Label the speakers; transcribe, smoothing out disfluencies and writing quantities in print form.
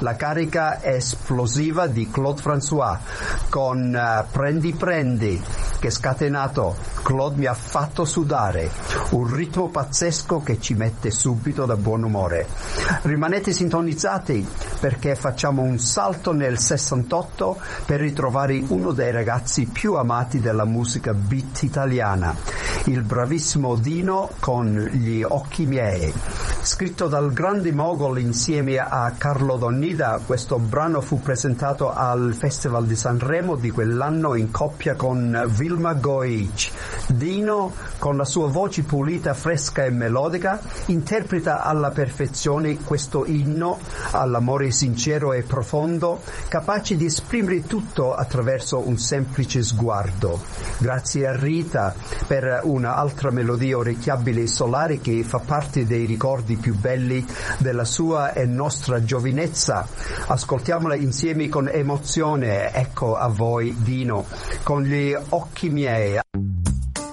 Speaker 1: la carica esplosiva di Claude François con Prendi Prendi, che scatenato Claude mi ha fatto sudare, un ritmo pazzesco che ci mette subito da buon umore. Rimanete sintonizzati perché facciamo un salto nel 68 per ritrovare uno dei ragazzi più amati della musica beat italiana, il bravissimo Dino con Gli occhi miei. Scritto dal grande Mogol insieme a Carlo Donnida, questo brano fu presentato al Festival di Sanremo di quell'anno in coppia con Vilma Goic. Dino, con la sua voce pulita, fresca e melodica, interpreta alla perfezione questo inno all'amore sincero e profondo, capace di esprimere tutto attraverso un semplice sguardo. Grazie a Rita per un'altra melodia orecchiabile e solare che fa parte dei ricordi più belli della sua e nostra giovinezza. Ascoltiamola insieme con emozione. Ecco a voi Dino con Gli occhi miei.